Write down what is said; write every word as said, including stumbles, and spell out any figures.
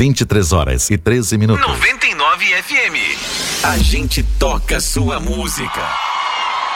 vinte e três horas e treze minutos. noventa e nove F M. A gente toca sua música.